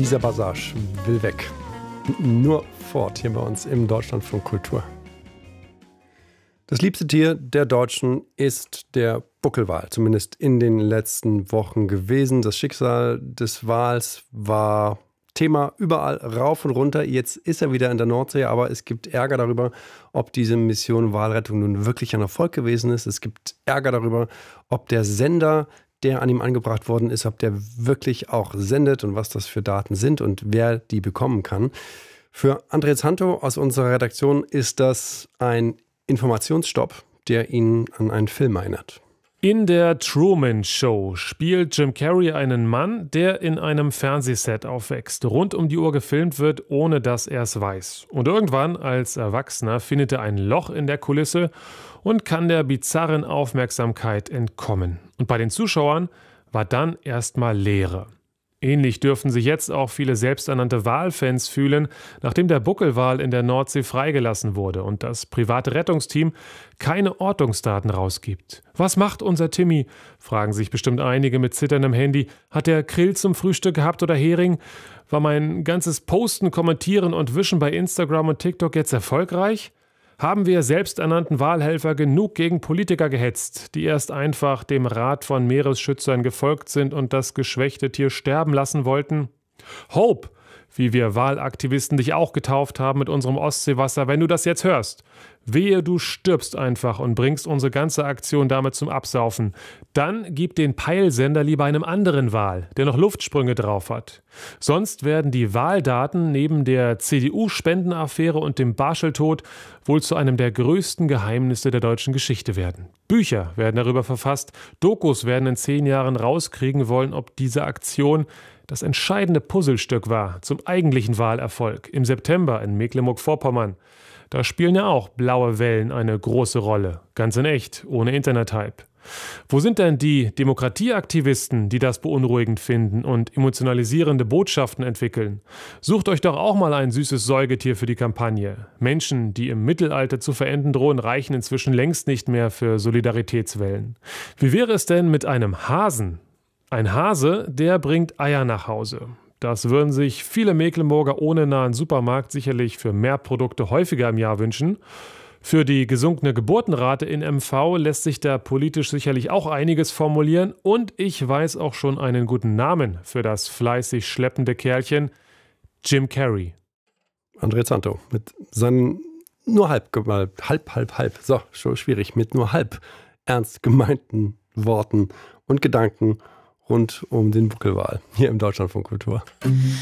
Dieser Passage will weg. Nur fort hier bei uns im Deutschlandfunk Kultur. Das liebste Tier der Deutschen ist der Buckelwal, zumindest in den letzten Wochen gewesen. Das Schicksal des Wals war Thema überall rauf und runter. Jetzt ist er wieder in der Nordsee, aber es gibt Ärger darüber, ob diese Mission Walrettung nun wirklich ein Erfolg gewesen ist. Es gibt Ärger darüber, ob der Sender, der an ihm angebracht worden ist, ob der wirklich auch sendet und was das für Daten sind und wer die bekommen kann. Für André Zanto aus unserer Redaktion ist das ein Informationsstopp, der ihn an einen Film erinnert. In der Truman Show spielt Jim Carrey einen Mann, der in einem Fernsehset aufwächst, rund um die Uhr gefilmt wird, ohne dass er es weiß. Und irgendwann als Erwachsener findet er ein Loch in der Kulisse und kann der bizarren Aufmerksamkeit entkommen. Und bei den Zuschauern war dann erstmal Leere. Ähnlich dürften sich jetzt auch viele selbsternannte Walfans fühlen, nachdem der Buckelwal in der Nordsee freigelassen wurde und das private Rettungsteam keine Ortungsdaten rausgibt. Was macht unser Timmy? Fragen sich bestimmt einige mit zitterndem Handy. Hat er Krill zum Frühstück gehabt oder Hering? War mein ganzes Posten, Kommentieren und Wischen bei Instagram und TikTok jetzt erfolgreich? Haben wir selbsternannten Wahlhelfer genug gegen Politiker gehetzt, die erst einfach dem Rat von Meeresschützern gefolgt sind und das geschwächte Tier sterben lassen wollten? Hope, wie wir Wahlaktivisten dich auch getauft haben mit unserem Ostseewasser, wenn du das jetzt hörst. Wehe, du stirbst einfach und bringst unsere ganze Aktion damit zum Absaufen. Dann gib den Peilsender lieber einem anderen Wal, der noch Luftsprünge drauf hat. Sonst werden die Wahldaten neben der CDU-Spendenaffäre und dem Barschel-Tod wohl zu einem der größten Geheimnisse der deutschen Geschichte werden. Bücher werden darüber verfasst, Dokus werden in 10 Jahren rauskriegen wollen, ob diese Aktion das entscheidende Puzzlestück war zum eigentlichen Wahlerfolg im September in Mecklenburg-Vorpommern. Da spielen ja auch blaue Wellen eine große Rolle, ganz in echt, ohne Internethype. Wo sind denn die Demokratieaktivisten, die das beunruhigend finden und emotionalisierende Botschaften entwickeln? Sucht euch doch auch mal ein süßes Säugetier für die Kampagne. Menschen, die im Mittelalter zu verenden drohen, reichen inzwischen längst nicht mehr für Solidaritätswellen. Wie wäre es denn mit einem Hasen? Ein Hase, der bringt Eier nach Hause. Das würden sich viele Mecklenburger ohne nahen Supermarkt sicherlich für mehr Produkte häufiger im Jahr wünschen. Für die gesunkene Geburtenrate in MV lässt sich da politisch sicherlich auch einiges formulieren. Und ich weiß auch schon einen guten Namen für das fleißig schleppende Kerlchen: Jim Carrey. André Zanto mit seinen nur halb, so, schon schwierig, mit nur halb ernst gemeinten Worten und Gedanken rund um den Buckelwal hier im Deutschlandfunk Kultur.